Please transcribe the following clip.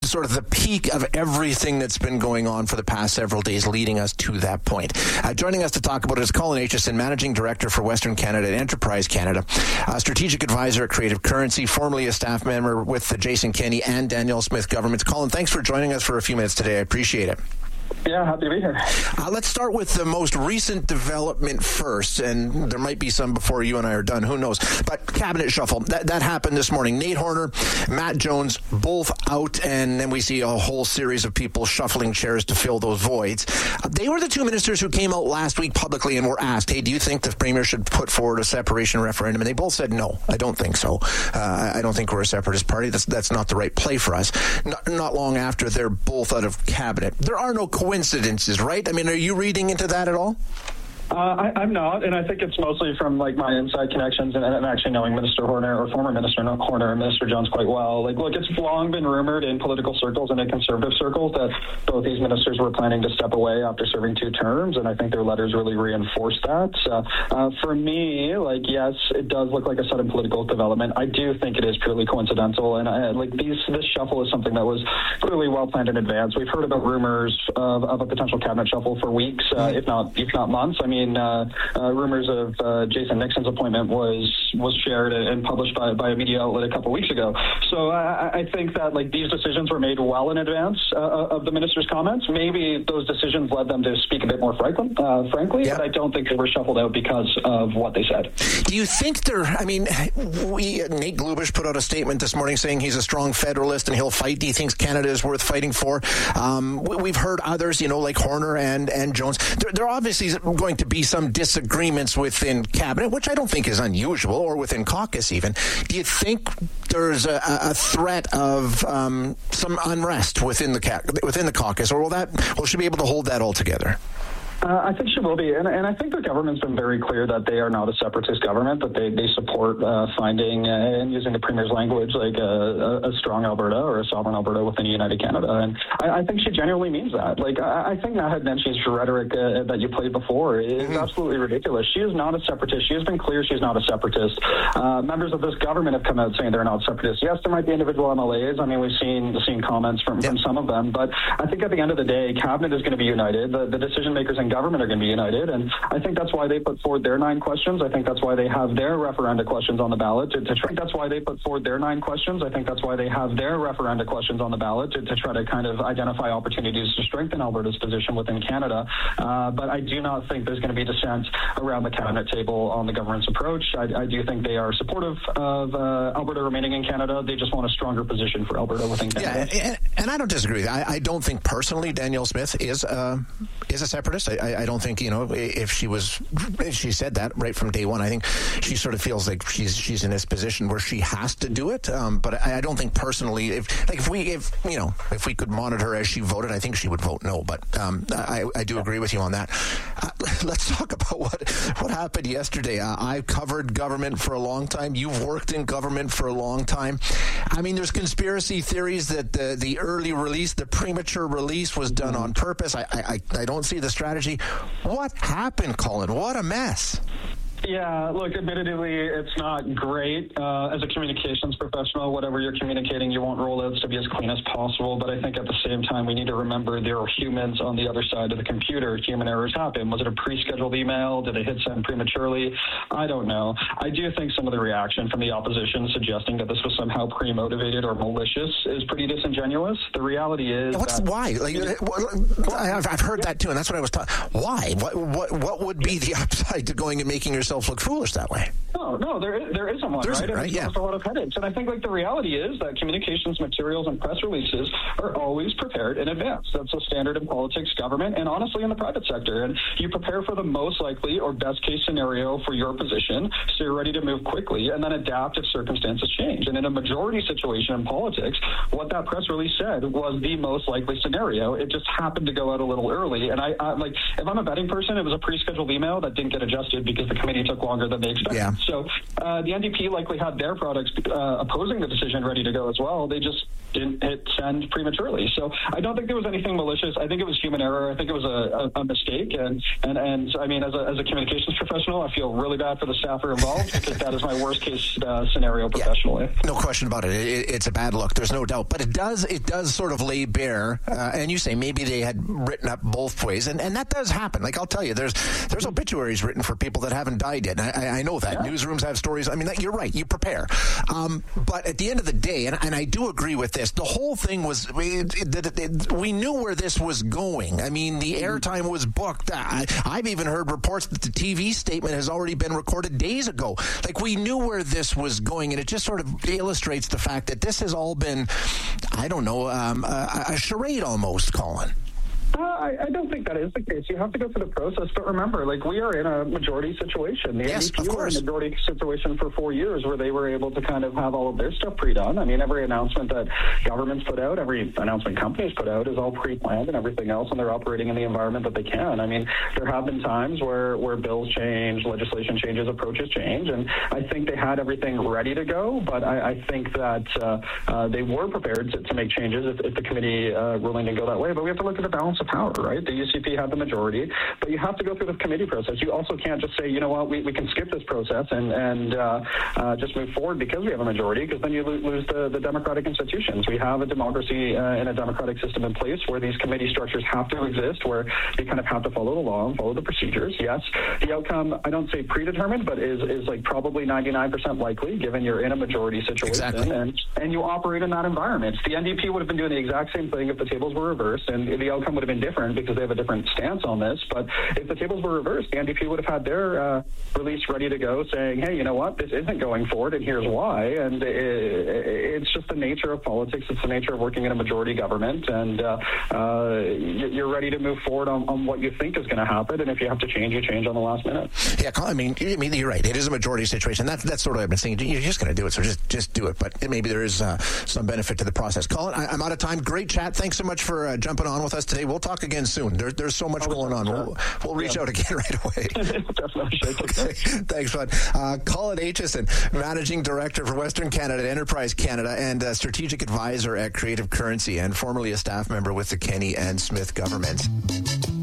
sort of the peak of everything that's been going on for the past several days, leading us to that point. Joining us to talk about it is Colin Aitchison, Managing Director for Western Canada at Enterprise Canada, Strategic Advisor at Creative Currency, formerly a staff member with the Jason Kenney and Danielle Smith governments. Colin, thanks for joining us for a few minutes today. I appreciate it. Yeah, happy to be here. Let's start with the most recent development first, and there might be some before you and I are done. Who knows? But cabinet shuffle, that happened this morning. Nate Horner, Matt Jones, both out, and then we see a whole series of people shuffling chairs to fill those voids. They were the two ministers who came out last week publicly and were asked, hey, do you think the Premier should put forward a separation referendum? And they both said, no, I don't think so. I don't think we're a separatist party. That's not the right play for us. Not long after, they're both out of cabinet. There are no coincidences, right? I mean, are you reading into that at all? I'm not, and I think it's mostly from my inside connections and actually knowing Minister Horner, or former Minister Horner, and Minister Jones quite well. Look, it's long been rumored in political circles and in conservative circles that both these ministers were planning to step away after serving 2 terms, and I think their letters really reinforce that. For me, yes, it does look like a sudden political development. I do think it is purely coincidental, and this shuffle is something that was clearly well planned in advance. We've heard about rumors of a potential cabinet shuffle for weeks, if not months. I mean, rumors of Jason Nixon's appointment was shared and published by a media outlet a couple weeks ago. So I think that these decisions were made well in advance of the minister's comments. Maybe those decisions led them to speak a bit more frankly, but I don't think they were shuffled out because of what they said. Do you think Nate Glubish put out a statement this morning saying he's a strong federalist and he'll fight. He thinks Canada is worth fighting for. We've heard others, like Horner and Jones. There are obviously going to be some disagreements within cabinet, which I don't think is unusual, or within caucus even. Do you think there's a threat of some unrest within the caucus, or will she be able to hold that all together? I think she will be, and I think the government's been very clear that they are not a separatist government, that they support finding and using the Premier's language a strong Alberta or a sovereign Alberta within a united Canada, and I think she genuinely means that. I think Naheed Nenshi's rhetoric that you played before is absolutely ridiculous. She is not a separatist. She has been clear she's not a separatist. Members of this government have come out saying they're not separatists. Yes, there might be individual MLAs. I mean, we've seen comments from some of them, but I think at the end of the day, cabinet is going to be united. The decision makers in government are going to be united, and I think that's why they put forward their 9 questions. I think that's why they have their referenda questions on the ballot to try. That's why they put forward their 9 questions. I think that's why they have their referenda questions on the ballot to try to kind of identify opportunities to strengthen Alberta's position within Canada. But I do not think there's going to be dissent around the cabinet table on the government's approach. I do think they are supportive of Alberta remaining in Canada. They just want a stronger position for Alberta within Canada. Yeah, and I don't disagree. I don't think personally Danielle Smith is a separatist. I don't think, if she said that right from day one, I think she sort of feels like she's in this position where she has to do it. But I don't think personally, if we could monitor her as she voted, I think she would vote no. But I do agree with you on that. Let's talk about what happened yesterday. I covered government for a long time. You've worked in government for a long time. I mean, there's conspiracy theories that the early release, the premature release was done on purpose. I don't see the strategy. What happened, Colin? What a mess. Yeah, look, admittedly, it's not great. As a communications professional, whatever you're communicating, you want rollouts to be as clean as possible. But I think at the same time, we need to remember there are humans on the other side of the computer. Human errors happen. Was it a pre-scheduled email? Did they hit send prematurely? I don't know. I do think some of the reaction from the opposition suggesting that this was somehow pre-motivated or malicious is pretty disingenuous. The reality is why? I've heard that too, and that's what I was talking. Why? What would be the upside to going and making yourself look foolish that way? No, there isn't one, right? Right? Yeah. There's a lot of headaches. And I think the reality is that communications materials and press releases are always prepared in advance. That's a standard in politics, government, and honestly in the private sector. And you prepare for the most likely or best case scenario for your position, so you're ready to move quickly and then adapt if circumstances change. And in a majority situation in politics, what that press release said was the most likely scenario. It just happened to go out a little early. And I if I'm a betting person, it was a pre-scheduled email that didn't get adjusted because the committee took longer than they expected. Yeah. So So the NDP likely had their products opposing the decision ready to go as well. They just didn't hit send prematurely. So I don't think there was anything malicious. I think it was human error. I think it was a mistake. And I mean, as a communications professional, I feel really bad for the staffer involved because that is my worst case scenario professionally. No question about it. It's a bad look. There's no doubt. But it does sort of lay bare, and you say maybe they had written up both ways, and that does happen. Like, I'll tell you, there's obituaries written for people that haven't died yet. And I know that. Yeah. Newsrooms have stories. I mean, you're right. You prepare. But at the end of the day, and I do agree with this, the whole thing was, we knew where this was going. I mean, the airtime was booked. I've even heard reports that the TV statement has already been recorded days ago. Like, we knew where this was going, and it just sort of illustrates the fact that this has all been, I don't know, a charade almost, Colin. I don't think that is the case. You have to go through the process. But remember, like, we are in a majority situation. The NDP were in a majority situation for 4 years where they were able to kind of have all of their stuff pre-done. I mean, every announcement that governments put out, every announcement companies put out is all pre-planned and everything else, and they're operating in the environment that they can. I mean, there have been times where bills change, legislation changes, approaches change, and I think they had everything ready to go, but I think that they were prepared to make changes if the committee ruling didn't go that way. But we have to look at the balance of power, right? The UCP had the majority, but you have to go through the committee process. You also can't just say, you know what, we can skip this process and just move forward because we have a majority, because then you lose the democratic institutions. We have a democracy and a democratic system in place where these committee structures have to exist, where you kind of have to follow the law and follow the procedures. Yes, the outcome, I don't say predetermined, but is like probably 99% likely, given you're in a majority situation. Exactly. and you operate in that environment. The NDP would have been doing the exact same thing if the tables were reversed, and the outcome would have been different because they have a different stance on this. But if the tables were reversed, the NDP would have had their release ready to go, saying, hey, you know what, this isn't going forward, and here's why. And it's just the nature of politics. It's the nature of working in a majority government, and you're ready to move forward on what you think is going to happen. And if you have to change, you change on the last minute. Yeah, I mean, you're right. It is a majority situation. That's sort of what I've been saying. You're just going to do it, so just do it. But maybe there is some benefit to the process. Colin, I'm out of time. Great chat. Thanks so much for jumping on with us today. We'll talk again soon. There's so much going on. We'll reach out again right away. Definitely. Okay. Thanks, bud. Colin Aitchison, Managing Director for Western Canada Enterprise Canada and Strategic Advisor at Creative Currency, and formerly a staff member with the Kenney and Smith governments.